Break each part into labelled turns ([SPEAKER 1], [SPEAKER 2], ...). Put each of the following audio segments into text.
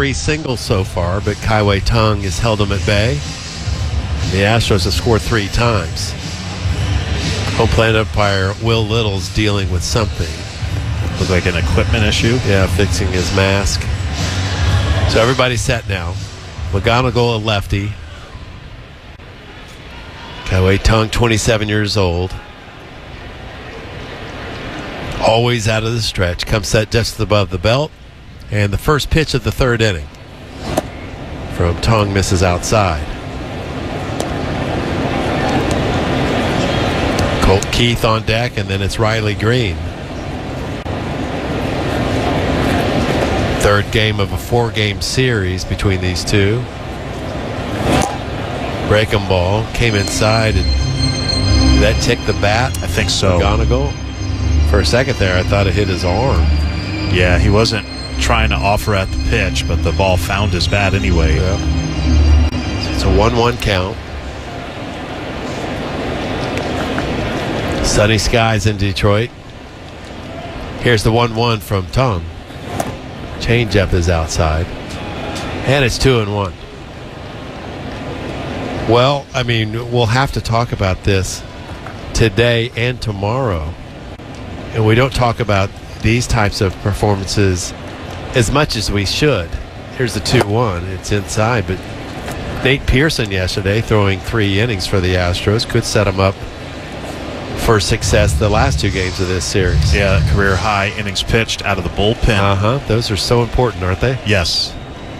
[SPEAKER 1] 3 singles so far, but Kaiwei Tung has held them at bay. The Astros have scored 3 times. Home plate umpire Will Little's dealing with something.
[SPEAKER 2] Look like an equipment issue.
[SPEAKER 1] Yeah, fixing his mask. So everybody's set now. McGonigal, a lefty. Kaiwei Tung, 27 years old. Always out of the stretch. Comes set just above the belt. And the first pitch of the 3rd inning from Tung misses outside. Colt Keith on deck, and then it's Riley Green. 3rd game of a 4-game series between these two. Breaking ball came inside, and did that tick the bat?
[SPEAKER 2] I think so.
[SPEAKER 1] McGonigal. For a second there, I thought it hit his arm.
[SPEAKER 2] Yeah, he wasn't trying to offer at the pitch, but the ball found his bat anyway.
[SPEAKER 1] Yeah. So it's a 1-1 count. Sunny skies in Detroit. Here's the 1-1 from Tung. Changeup is outside. And it's 2-1. Well, I mean, we'll have to talk about this today and tomorrow. And we don't talk about these types of performances as much as we should. Here's the 2-1. It's inside, but Nate Pearson yesterday throwing 3 innings for the Astros could set them up for success the last 2 games of this series.
[SPEAKER 2] Yeah, career high innings pitched out of the bullpen.
[SPEAKER 1] Those are so important, aren't they?
[SPEAKER 2] Yes.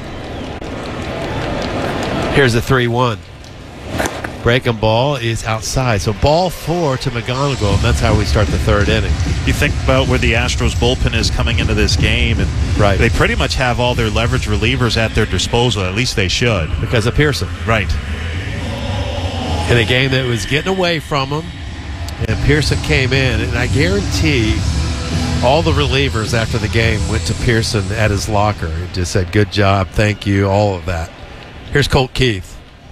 [SPEAKER 1] Here's the 3-1. Breaking ball is outside. So ball 4 to McGonigal, and that's how we start the 3rd inning.
[SPEAKER 2] You think about where the Astros bullpen is coming into this game, and
[SPEAKER 1] right.
[SPEAKER 2] They pretty much have all their leverage relievers at their disposal. At least they should.
[SPEAKER 1] Because of Pearson.
[SPEAKER 2] Right.
[SPEAKER 1] In a game that was getting away from them, and Pearson came in, and I guarantee all the relievers after the game went to Pearson at his locker and just said, good job, thank you, all of that. Here's Colt Keith.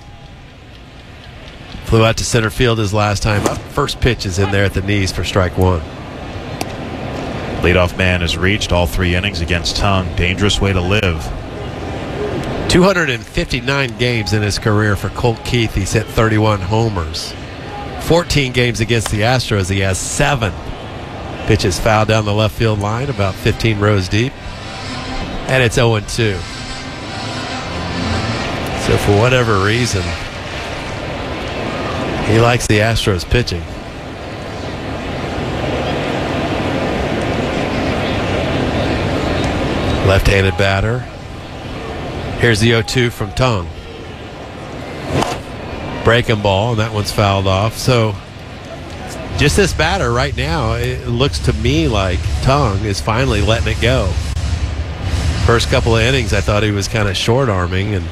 [SPEAKER 1] Flew out to center field his last time up. First pitch is in there at the knees for strike 1.
[SPEAKER 2] Leadoff man has reached all 3 innings against Tung. Dangerous way to live.
[SPEAKER 1] 259 games in his career for Colt Keith. He's hit 31 homers. 14 games against the Astros. He has 7. Pitches foul down the left field line, about 15 rows deep. And it's 0-2. So for whatever reason, he likes the Astros pitching. Left-handed batter. Here's the 0-2 from Tung. Breaking ball, and that one's fouled off. So just this batter right now, it looks to me like Tung is finally letting it go. First couple of innings, I thought he was kind of short-arming and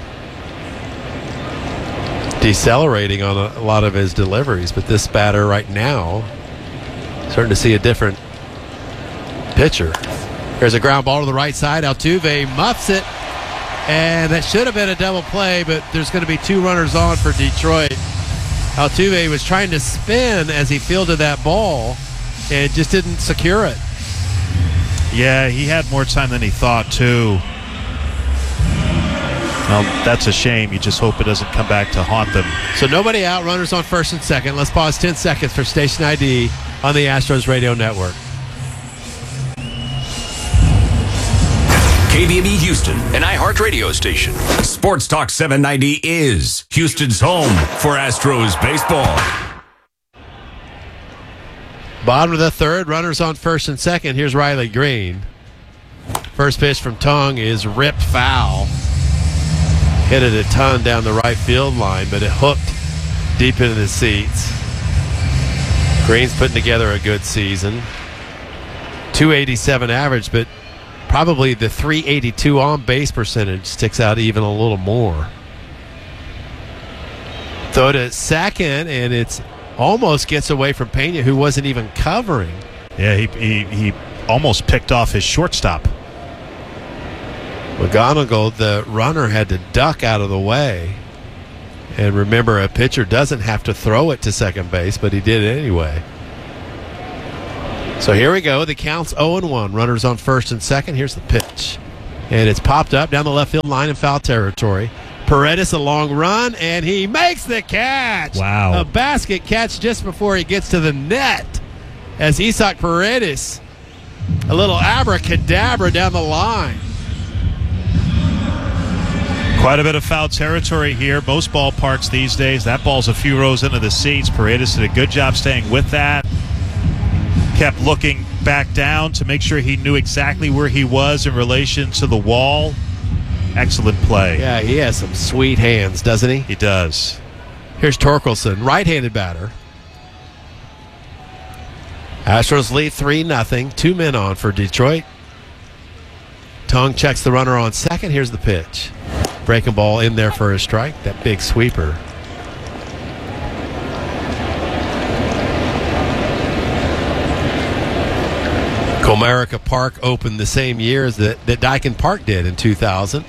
[SPEAKER 1] decelerating on a lot of his deliveries, but this batter right now, starting to see a different pitcher. There's a ground ball to the right side. Altuve muffs it, and that should have been a double play, but there's going to be 2 runners on for Detroit. Altuve was trying to spin as he fielded that ball and just didn't secure it.
[SPEAKER 2] Yeah, he had more time than he thought, too. Well, that's a shame. You just hope it doesn't come back to haunt them.
[SPEAKER 1] So nobody out, runners on first and second. Let's pause 10 seconds for station ID on the Astros Radio Network.
[SPEAKER 3] KBME Houston, an iHeart radio station. Sports Talk 790 is Houston's home for Astros baseball.
[SPEAKER 1] Bottom of the 3rd, runners on first and second. Here's Riley Green. First pitch from Tung is ripped foul. Hit it a ton down the right field line, but it hooked deep into the seats. Green's putting together a good season. 287 average, but probably the 382 on-base percentage sticks out even a little more. Throw to second, and it's almost gets away from Pena, who wasn't even covering.
[SPEAKER 2] Yeah, he almost picked off his shortstop.
[SPEAKER 1] McGonigal, the runner, had to duck out of the way. And remember, a pitcher doesn't have to throw it to second base, but he did it anyway. So here we go. The count's 0-1. Runners on first and second. Here's the pitch. And it's popped up down the left field line in foul territory. Paredes a long run, and he makes the catch.
[SPEAKER 2] Wow.
[SPEAKER 1] A basket catch just before he gets to the net as Isaac Paredes, a little abracadabra down the line.
[SPEAKER 2] Quite a bit of foul territory here. Most ballparks these days, that ball's a few rows into the seats. Paredes did a good job staying with that. Kept looking back down to make sure he knew exactly where he was in relation to the wall. Excellent play.
[SPEAKER 1] Yeah, he has some sweet hands, doesn't he?
[SPEAKER 2] He does.
[SPEAKER 1] Here's Torkelson, right-handed batter. Astros lead 3-0. 2 men on for Detroit. Tung checks the runner on second. Here's the pitch. Breaking ball in there for a strike. That big sweeper. Comerica Park opened the same year as that Daikin Park did in 2000.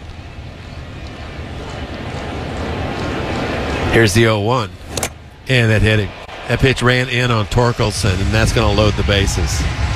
[SPEAKER 1] Here's the 0-1. And that hit him. That pitch ran in on Torkelson, and that's going to load the bases.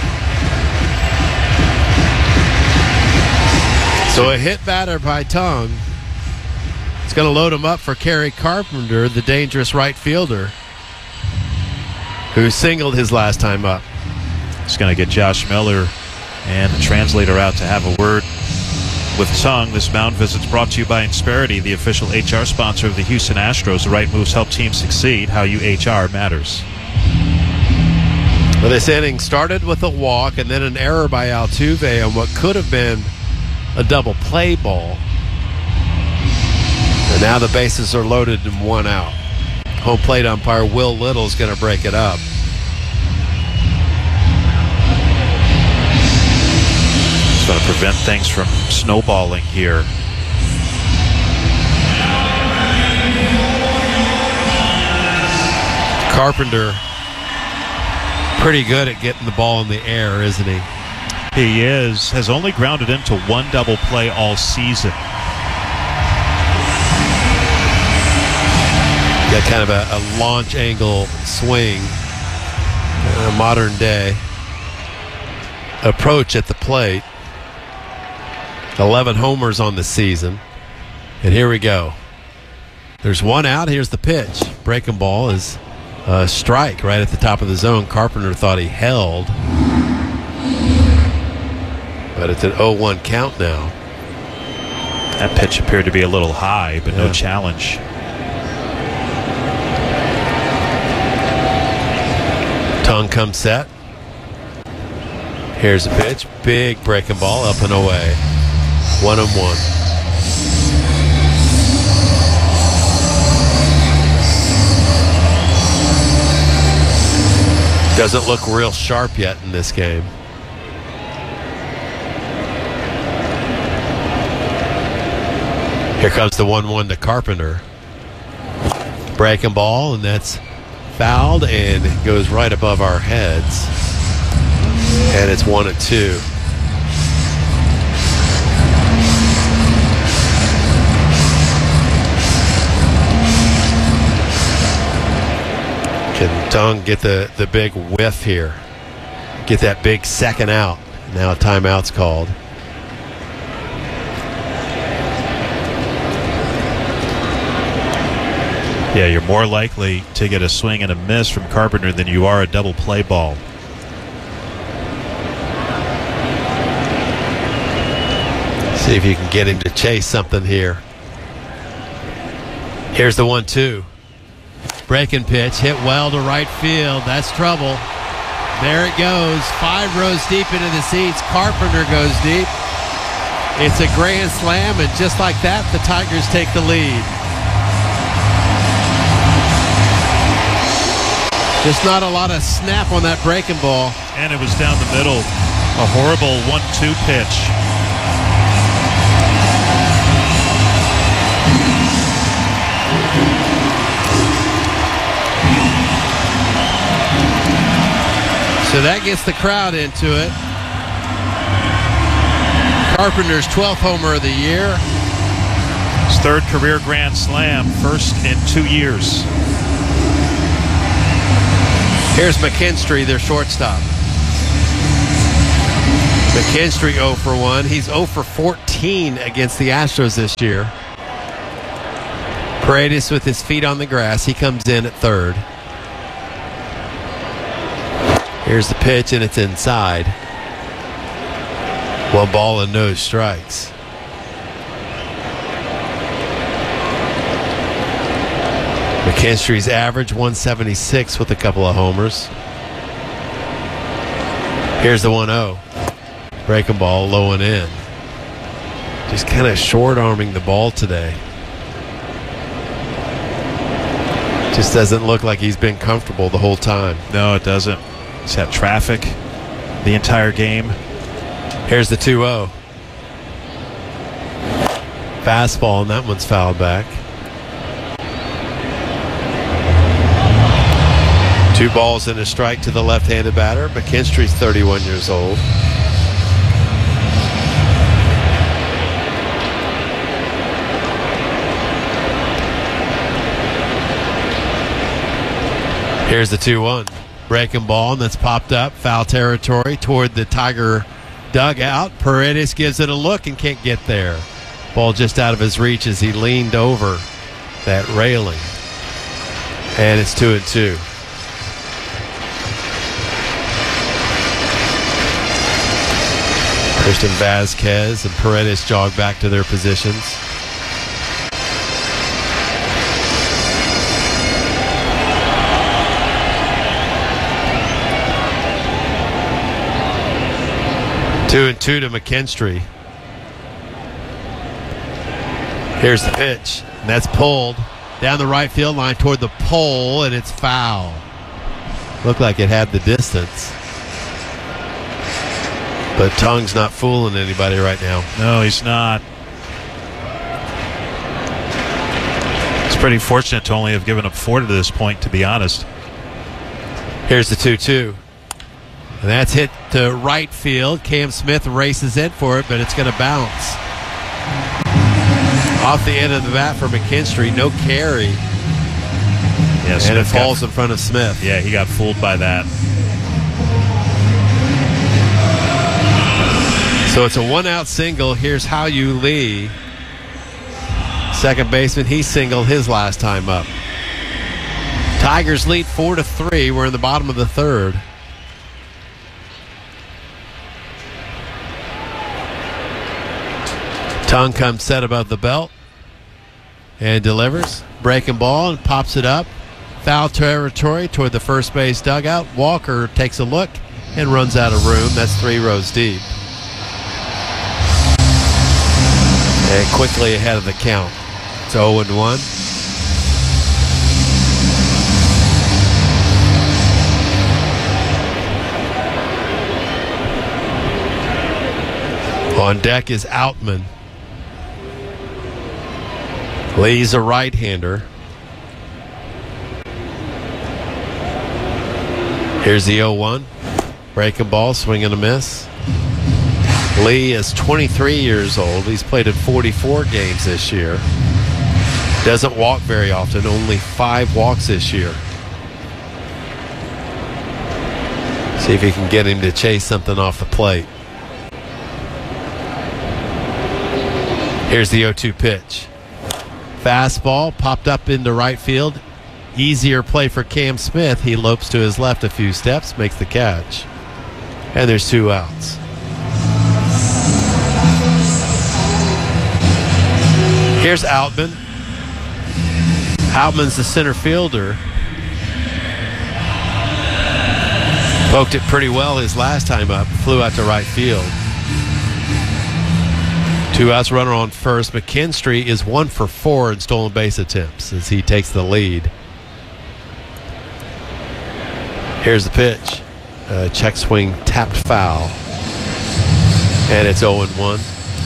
[SPEAKER 1] So a hit batter by Tung. It's going to load him up for Kerry Carpenter, the dangerous right fielder, who singled his last time up.
[SPEAKER 2] It's going to get Josh Miller and the translator out to have a word with Tung. This mound visit's brought to you by Insperity, the official HR sponsor of the Houston Astros. The right moves help teams succeed. How you HR matters.
[SPEAKER 1] Well, this inning started with a walk and then an error by Altuve on what could have been a double play ball. And now the bases are loaded and 1 out. Home plate umpire Will Little is going to break it up.
[SPEAKER 2] It's going to prevent things from snowballing here.
[SPEAKER 1] Carpenter, pretty good at getting the ball in the air, isn't he?
[SPEAKER 2] He is. Has only grounded into 1 double play all season.
[SPEAKER 1] Got kind of a launch angle swing, a modern day approach at the plate. 11 homers on the season. And here we go. There's 1 out. Here's the pitch. Breaking ball is a strike right at the top of the zone. Carpenter thought he held. But it's an 0-1 count now.
[SPEAKER 2] That pitch appeared to be a little high, but no challenge.
[SPEAKER 1] Tung comes set. Here's a pitch. Big breaking ball up and away. 1-1. Doesn't look real sharp yet in this game. Here comes the 1-1 to Carpenter. Breaking ball, and that's fouled, and it goes right above our heads. And it's 1-2. Can Tung get the big whiff here? Get that big second out. Now a timeout's called.
[SPEAKER 2] Yeah, you're more likely to get a swing and a miss from Carpenter than you are a double play ball.
[SPEAKER 1] See if you can get him to chase something here. Here's the 1-2. Breaking pitch, hit well to right field. That's trouble. There it goes. 5 rows deep into the seats. Carpenter goes deep. It's a grand slam, and just like that, the Tigers take the lead. Just not a lot of snap on that breaking ball.
[SPEAKER 2] And it was down the middle. A horrible 1-2 pitch.
[SPEAKER 1] So that gets the crowd into it. Carpenter's 12th homer of the year.
[SPEAKER 2] His 3rd career grand slam, first in 2 years. Here's
[SPEAKER 1] McKinstry, their shortstop. McKinstry 0 for 1. He's 0 for 14 against the Astros this year. Paredes with his feet on the grass. He comes in at third. Here's the pitch, and it's inside. 1 ball and no strikes. McKinstry's average 176 with a couple of homers. Here's the 1-0. Breaking ball low and in. Just kind of short-arming the ball today. Just doesn't look like he's been comfortable the whole time.
[SPEAKER 2] No, it doesn't. He's had traffic the entire game.
[SPEAKER 1] Here's the 2-0. Fastball, and that one's fouled back. 2 balls and a strike to the left-handed batter. McKinstry's 31 years old. Here's the 2-1. Breaking ball, and that's popped up. Foul territory toward the Tiger dugout. Paredes gives it a look and can't get there. Ball just out of his reach as he leaned over that railing. And it's 2-2. Christian Vasquez and Paredes jog back to their positions. Two and two to McKinstry. Here's the pitch, and that's pulled down the right field line toward the pole, and it's foul. Looked like it had the distance. But Tung's not fooling anybody right now.
[SPEAKER 2] No, he's not. It's pretty fortunate to only have given up 4 to this point, to be honest.
[SPEAKER 1] Here's the 2-2. And that's hit to right field. Cam Smith races in for it, but it's going to bounce. Off the end of the bat for McKinstry. No carry.
[SPEAKER 2] Yeah,
[SPEAKER 1] and it falls in front of Smith.
[SPEAKER 2] Yeah, he got fooled by that.
[SPEAKER 1] So it's a 1-out single. Here's Hao-Yu Lee. Second baseman, he singled his last time up. Tigers lead 4-3. We're in the bottom of the third. Tung comes set above the belt and delivers. Breaking ball and pops it up. Foul territory toward the first base dugout. Walker takes a look and runs out of room. That's 3 rows deep. And quickly ahead of the count. It's 0-1. On deck is Outman. Lee's a right-hander. Here's the 0-1. Breaking ball, swing and a miss. Lee is 23 years old. He's played in 44 games this year. Doesn't walk very often, only 5 walks this year. See if you can get him to chase something off the plate. Here's the 0-2 pitch. Fastball popped up into right field. Easier play for Cam Smith. He lopes to his left a few steps, makes the catch. And there's 2 outs. Here's Outman. Outman's the center fielder. Poked it pretty well his last time up. Flew out to right field. 2 outs, runner on first. McKinstry is 1 for 4 in stolen base attempts as he takes the lead. Here's the pitch. Check swing tapped foul. And it's 0-1.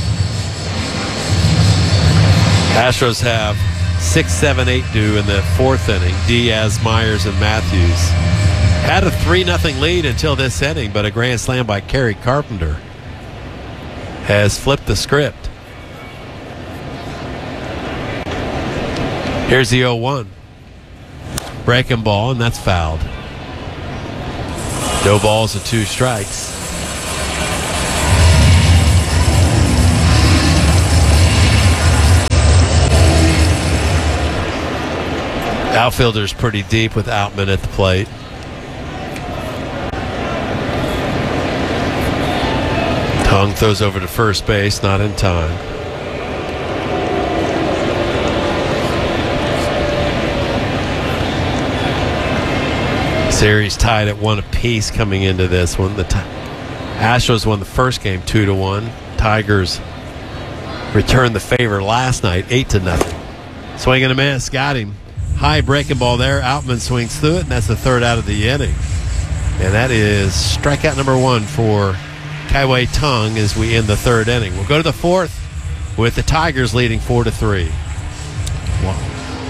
[SPEAKER 1] Astros have 6, 7, 8 due in the 4th inning. Diaz, Myers, and Matthews had a 3-0 lead until this inning, but a grand slam by Kerry Carpenter has flipped the script. Here's the 0-1. Breaking ball, and that's fouled. No balls and 2 strikes. Outfielder's pretty deep with Outman at the plate. Tung throws over to first base, not in time. Series tied at 1 apiece coming into this one. The Astros won the first game 2-1. Tigers returned the favor last night 8-0. Swing and a miss, got him. High breaking ball there. Outman swings through it, and that's the third out of the inning. And that is strikeout number 1 for Kai-Wei Tung as we end the third inning. We'll go to the fourth with the Tigers leading 4-3. Wow.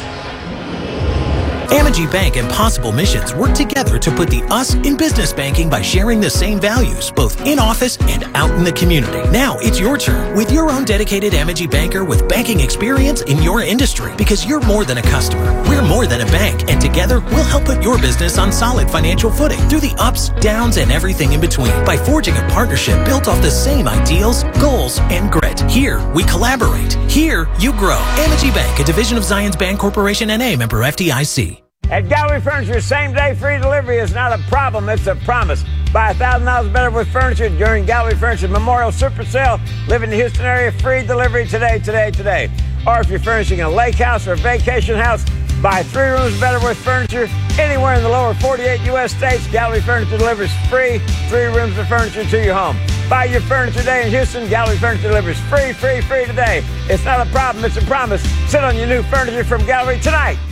[SPEAKER 4] Amegy Bank and Possible Missions work together to put the us in business banking by sharing the same values, both in office and out in the community. Now it's your turn with your own dedicated Amegy banker with banking experience in your industry. Because you're more than a customer. We're more than a bank. And together, we'll help put your business on solid financial footing through the ups, downs, and everything in between by forging a partnership built off the same ideals, goals, and grit. Here, we collaborate. Here, you grow. Amegy Bank, a division of Zions Bank Corporation N.A., member FDIC.
[SPEAKER 5] At Gallery Furniture, same-day free delivery is not a problem, it's a promise. Buy $1,000 better with furniture during Gallery Furniture Memorial Super Sale. Live in the Houston area, free delivery today. Or if you're furnishing a lake house or a vacation house, buy 3 rooms better with furniture. Anywhere in the lower 48 U.S. states, Gallery Furniture delivers free 3 rooms of furniture to your home. Buy your furniture today in Houston. Gallery Furniture delivers free today. It's not a problem, it's a promise. Sit on your new furniture from Gallery tonight.